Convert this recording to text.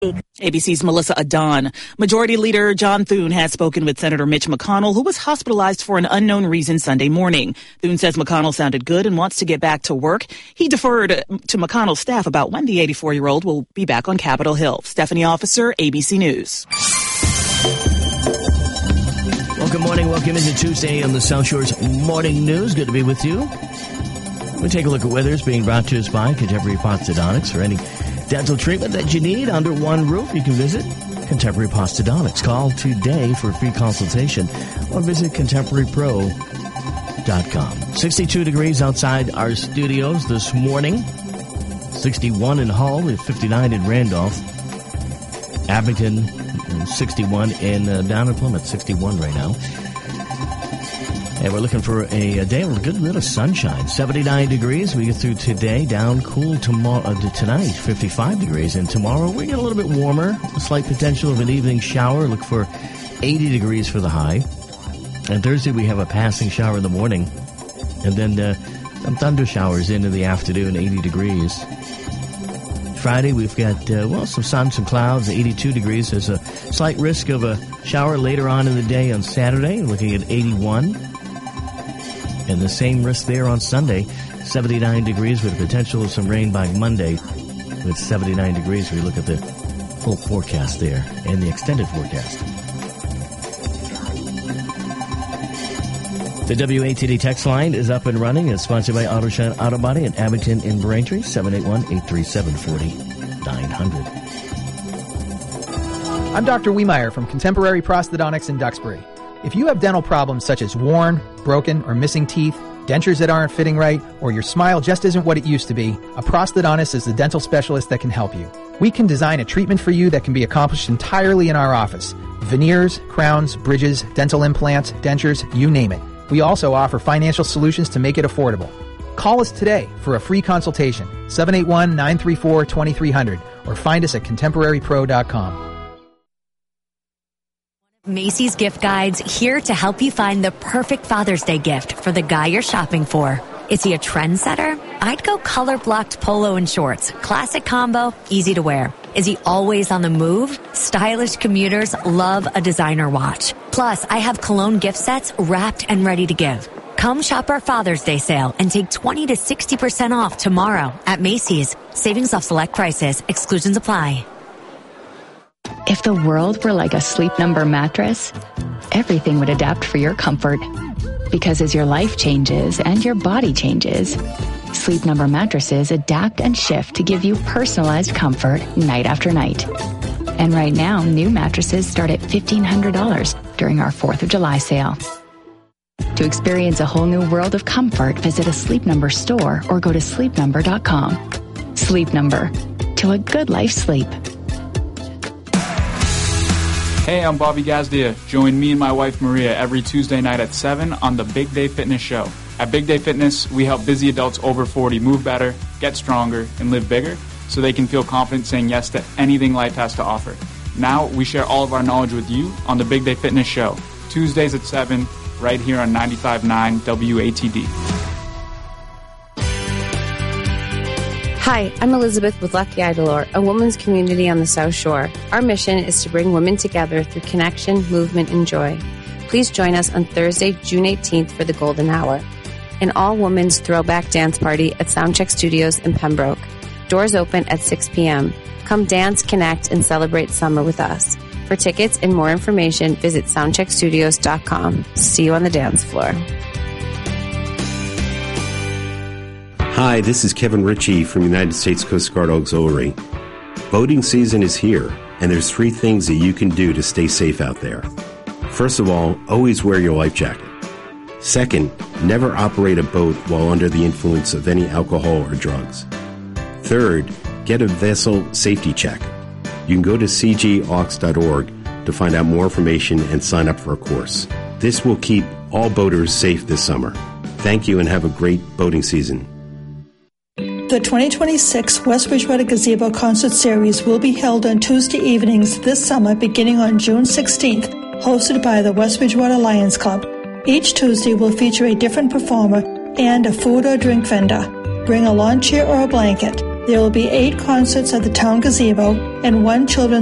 ABC's Melissa Adon. Majority Leader John Thune has spoken with Senator Mitch McConnell, who was hospitalized for an unknown reason Sunday morning. Thune says McConnell sounded good and wants to get back to work. He deferred to McConnell's staff about when the 84-year-old will be back on Capitol Hill. Stephanie Officer, ABC News. Well, good morning. Welcome into Tuesday on the South Shore's Morning News. Good to be with you. We'll take a look at weather. It's being brought to us by Contemporary Prosthodontics. For any dental treatment that you need under one roof, you can visit Contemporary Prosthodontics. Call today for a free consultation or visit contemporarypro.com. 62 degrees outside our studios this morning. 61 in Hull, 59 in Randolph. Abington, 61 in down in Plymouth, 61 right now. And we're looking for a day with a good bit of sunshine. 79 degrees. We get through today. Down cool tomorrow tonight, 55 degrees. And tomorrow we get a little bit warmer. A slight potential of an evening shower. Look for 80 degrees for the high. And Thursday we have a passing shower in the morning. And then some thunder showers into the afternoon, 80 degrees. Friday we've got, some sun, some clouds, 82 degrees. There's a slight risk of a shower later on in the day on Saturday, looking at 81. And the same risk there on Sunday, 79 degrees with the potential of some rain by Monday. With 79 degrees, we look at the full forecast there and the extended forecast. The WATD text line is up and running. It's sponsored by AutoShine Auto Body in Abington in Braintree, 781-837-4900. I'm Dr. Wiemeyer from Contemporary Prosthodontics in Duxbury. If you have dental problems such as worn, broken, or missing teeth, dentures that aren't fitting right, or your smile just isn't what it used to be, a prosthodontist is the dental specialist that can help you. We can design a treatment for you that can be accomplished entirely in our office. Veneers, crowns, bridges, dental implants, dentures, you name it. We also offer financial solutions to make it affordable. Call us today for a free consultation, 781-934-2300, or find us at contemporarypro.com. Macy's Gift Guides, here to help you find the perfect Father's Day gift for the guy you're shopping for. Is he a trendsetter? I'd go color-blocked polo and shorts. Classic combo, easy to wear. Is he always on the move? Stylish commuters love a designer watch. Plus, I have cologne gift sets wrapped and ready to give. Come shop our Father's Day sale and take 20 to 60% off tomorrow at Macy's. Savings off select prices. Exclusions apply. If the world were like a Sleep Number mattress, everything would adapt for your comfort. Because as your life changes and your body changes, Sleep Number mattresses adapt and shift to give you personalized comfort night after night. And right now, new mattresses start at $1,500 during our 4th of July sale. To experience a whole new world of comfort, visit a Sleep Number store or go to sleepnumber.com. Sleep Number. To a good life sleep. Hey, I'm Bobby Gazdia. Join me and my wife Maria every Tuesday night at 7 on the Big Day Fitness Show. At Big Day Fitness, we help busy adults over 40 move better, get stronger, and live bigger so they can feel confident saying yes to anything life has to offer. Now, we share all of our knowledge with you on the Big Day Fitness Show, Tuesdays at 7, right here on 95.9 WATD. Hi, I'm Elizabeth with Lucky Idolor, a women's community on the South Shore. Our mission is to bring women together through connection, movement, and joy. Please join us on Thursday, June 18th for the Golden Hour, an all-women's throwback dance party at Soundcheck Studios in Pembroke. Doors open at 6 p.m. Come dance, connect, and celebrate summer with us. For tickets and more information, visit soundcheckstudios.com. See you on the dance floor. Hi, this is Kevin Ritchie from United States Coast Guard Auxiliary. Boating season is here, and there's 3 things that you can do to stay safe out there. First of all, always wear your life jacket. Second, never operate a boat while under the influence of any alcohol or drugs. Third, get a vessel safety check. You can go to cgaux.org to find out more information and sign up for a course. This will keep all boaters safe this summer. Thank you and have a great boating season. The 2026 West Bridgewater Gazebo Concert Series will be held on Tuesday evenings this summer beginning on June 16th, hosted by the West Bridgewater Lions Club. Each Tuesday will feature a different performer and a food or drink vendor. Bring a lawn chair or a blanket. There will be 8 concerts at the town gazebo and 1 children's